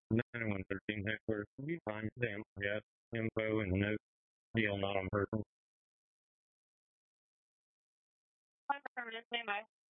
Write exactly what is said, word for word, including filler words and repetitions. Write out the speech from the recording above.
ninety-one thirteen headquarters. Can you find the gas info and note deal not on person? Stand by.